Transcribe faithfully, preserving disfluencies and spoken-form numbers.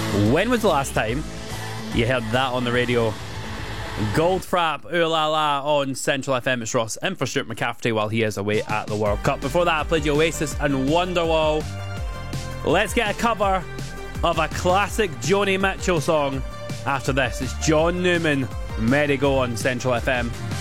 When was the last time you heard that on the radio? Goldfrapp, Ooh La La on Central F M. It's Ross in for Stuart McCafferty while he is away at the World Cup. Before that, I played you Oasis and Wonderwall. Let's get a cover of a classic Joni Mitchell song after this. It's John Newman, Merry Go on Central F M.